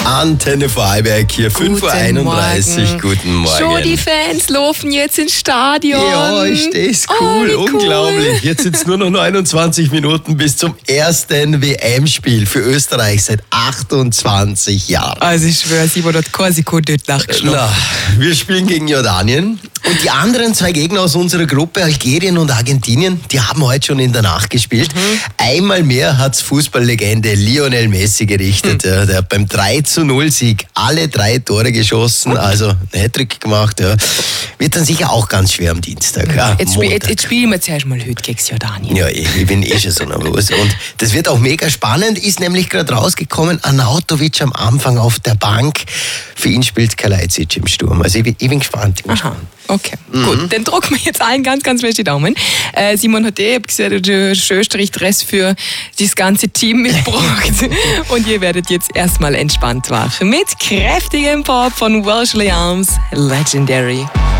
Antenne Vorarlberg hier, 5.31 Uhr. Guten Morgen. Schon die Fans laufen jetzt ins Stadion. Ja, ist das cool, unglaublich. Jetzt sind es nur noch 29 Minuten bis zum ersten WM-Spiel für Österreich seit 28 Jahren. Also ich schwöre, Simon hat keine Sekunde nicht nachgeschlafen. Wir spielen gegen Jordanien. Und die anderen zwei Gegner aus unserer Gruppe, Algerien und Argentinien, die haben heute schon in der Nacht gespielt. Einmal mehr hat's Fußballlegende Lionel Messi gerichtet. Ja, der hat beim 3-0-Sieg alle 3 Tore geschossen, also einen Hattrick gemacht. Ja. Wird dann sicher auch ganz schwer am Dienstag. Ja, Jetzt spielen wir zuerst mal heute gegen Jordanien. Ja, ich bin schon so nervös. Und das wird auch mega spannend, ist nämlich gerade rausgekommen, Arnautovic am Anfang auf der Bank. Für ihn spielt Kalajdzic im Sturm. Also ich bin gespannt. Aha. Okay, gut. Dann drücken wir jetzt allen ganz, ganz fest die Daumen. Simon hat gesagt, den Schöstrich-Dress für das ganze Team mitgebracht. Und ihr werdet jetzt erstmal entspannt wachen mit kräftigem Pop von Welshly Arms, Legendary.